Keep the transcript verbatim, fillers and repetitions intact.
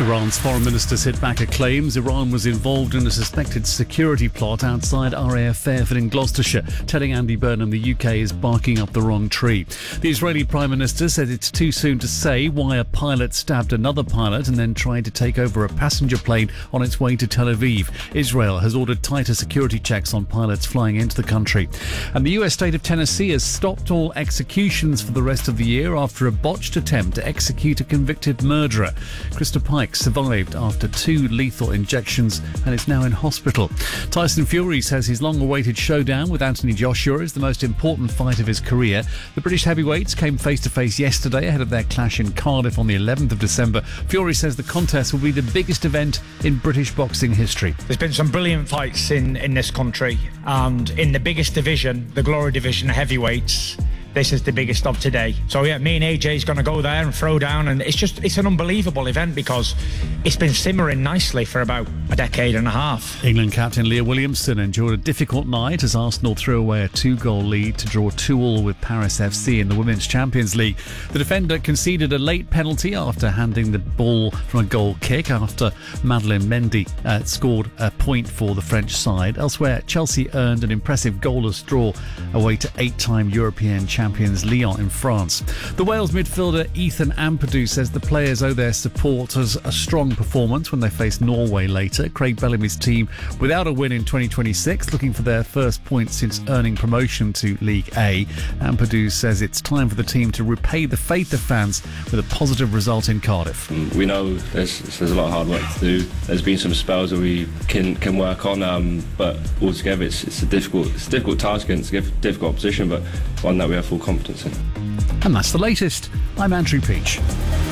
Iran's foreign minister's hit back at claims Iran was involved in a suspected security plot outside R A F Fairford in Gloucestershire, telling Andy Burnham the U K is barking up the wrong tree. The Israeli Prime Minister said it's too soon to say why a pilot stabbed another pilot and then tried to take over a passenger plane on its way to Tel Aviv. Israel has ordered tighter security checks on pilots flying into the country. And the U S state of Tennessee has stopped all executions for the rest of the year after a botched attempt to execute a convicted murderer. Krista Pike survived after two lethal injections and is now in hospital. Tyson Fury says his long-awaited showdown with Anthony Joshua is the most important fight of his career. The British heavyweights came face-to-face yesterday ahead of their clash in Cardiff on the eleventh of December. Fury says the contest will be the biggest event in British boxing history. There's been some brilliant fights in, in this country, and in the biggest division, the Glory Division heavyweights, this is the biggest of today. So yeah, me and A J's going to go there and throw down, and it's just, it's an unbelievable event because it's been simmering nicely for about a decade and a half. England captain Leah Williamson endured a difficult night as Arsenal threw away a two-goal lead to draw two all with Paris F C in the Women's Champions League. The defender conceded a late penalty after handing the ball from a goal kick after Madeleine Mendy uh, scored a point for the French side. Elsewhere, Chelsea earned an impressive goalless draw away to eight-time European champions Champions Lyon in France. The Wales midfielder Ethan Ampadu says the players owe their supporters a strong performance when they face Norway later. Craig Bellamy's team without a win in twenty twenty-six, looking for their first point since earning promotion to League A. Ampadu says it's time for the team to repay the faith of fans with a positive result in Cardiff. We know there's, there's a lot of hard work to do. There's been some spells that we can can work on, um, but altogether it's, it's a difficult it's a difficult task against a difficult opposition, but one that we have full confidence in. And that's the latest. I'm Andrew Peach.